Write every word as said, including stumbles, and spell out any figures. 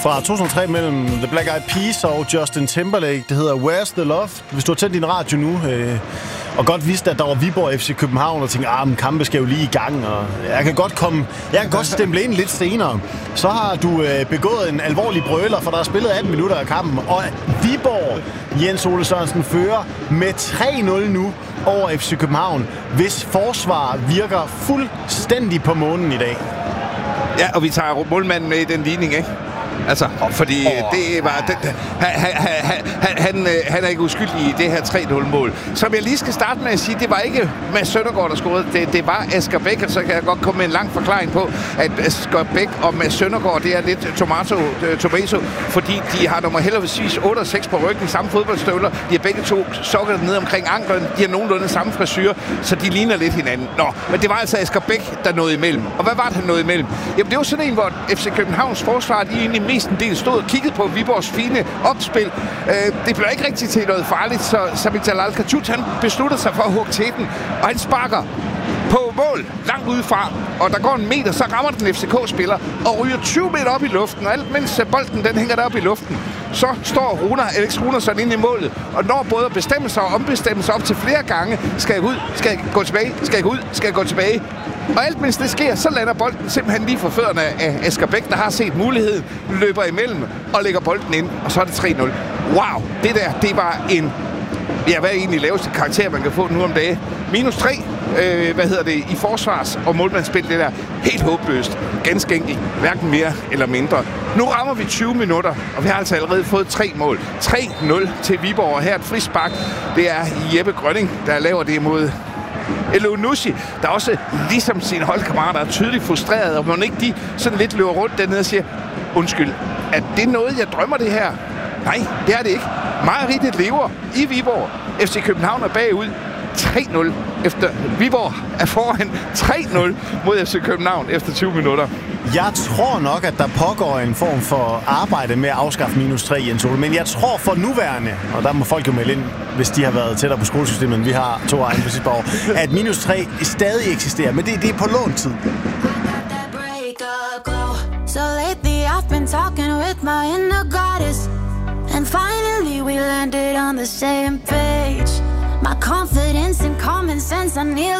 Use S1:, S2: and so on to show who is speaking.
S1: Fra to tusind og tre mellem The Black Eyed Peas og Justin Timberlake. Det hedder Where's the Love? Hvis du har tændt din radio nu, øh, og godt vidste, at der var Viborg F C København, og tænkte, ah, men kampe skal jo lige i gang, og jeg kan godt komme, jeg kan godt stemple ind lidt senere. Så har du øh, begået en alvorlig brøler, for der er spillet atten minutter af kampen, og Viborg, Jens Ole Sørensen, fører med tre nul nu over F C København, hvis forsvar virker fuldstændig på månen i dag.
S2: Ja, og vi tager målmanden med i den ligning, ikke? Altså, fordi oh. det var... Det, han, han, han, han, han er ikke uskyldig i det her tre nul-mål. Som jeg lige skal starte med at sige, det var ikke Mads Søndergaard, der scorede. Det, det var Asger Bæk, så kan jeg godt komme med en lang forklaring på, at Asger Bæk og Mads Søndergaard, det er lidt tomato, tomato, fordi de har nummer heldigvis otte og seks på ryggen, samme fodboldstøvler. De har begge to sokker ned omkring anklen. De har nogenlunde samme frisyr, så de ligner lidt hinanden. Nå, men det var altså Asger Bæk, der nåede imellem. Og hvad var det, han nåede imellem? Jamen, det var sådan en, hvor F C Københavns forsvar, de egentlig mestendels stod og kiggede på Viborgs fine opspil. Øh, det blev ikke rigtig til noget farligt, så Samit Jalal Khatut, han besluttede sig for at hugge til den, og han sparker på mål langt udefra, og der går en meter, så rammer den F C K-spiller og ryger tyve meter op i luften, og alt mens bolden den hænger der op i luften, så står Runer, Alex Runersson inde i målet, og når både at bestemme sig og ombestemme sig op til flere gange, skal jeg ud, skal jeg gå tilbage, skal jeg gå ud, skal jeg gå tilbage. Og alt mens det sker, så lander bolden simpelthen lige for fødderne af Asger Bæk, der har set muligheden, løber imellem og lægger bolden ind, og så er det tre nul. Wow, det der, det var en... Ja, hvad er egentlig laveste karakter, man kan få nu om dagen? Minus tre, øh, hvad hedder det, i forsvars- og målmandsspil, det der helt håbløst. Ganske enkelt, hverken mere eller mindre. Nu rammer vi tyve minutter, og vi har altså allerede fået tre mål. tre nul til Viborg, og her et frispark. Det er Jeppe Grønning, der laver det imod Elunussi, der også ligesom sine holdkammerater er tydeligt frustreret, og man ikke de sådan lidt løber rundt dernede og siger, undskyld, er det noget, jeg drømmer det her? Nej, det er det ikke. Mareridt lever i Viborg. F C København er bagud tre nul efter Viborg er foran tre nul mod F C København efter tyve minutter.
S1: Jeg tror nok, at der pågår en form for arbejde med at afskaffe minus tre, Jens Ole. Men jeg tror for nuværende, og der må folk jo melde ind, hvis de har været tættere på skolesystemet, end vi har to egen på sidste år, at minus tre stadig eksisterer. Men det, det er på låntid.
S3: So lately I've been talking with my inner goddess, and finally we landed on the same page. My confidence and common sense are nearly